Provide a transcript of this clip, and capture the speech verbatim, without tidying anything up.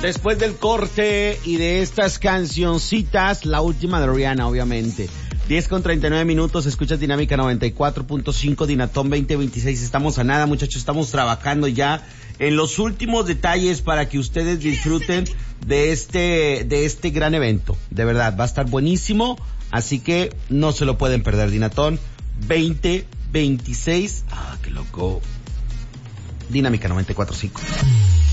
Después del corte y de estas cancioncitas, la última de Rihanna, obviamente. diez con treinta y nueve minutos, escuchas Dinámica noventa y cuatro punto cinco, Dinatón veinte veintiséis. Estamos a nada, muchachos, estamos trabajando ya en los últimos detalles para que ustedes disfruten de este, de este gran evento. De verdad, va a estar buenísimo, así que no se lo pueden perder. Dinatón veinte veintiséis. Ah, qué loco. Dinámica noventa y cuatro punto cinco.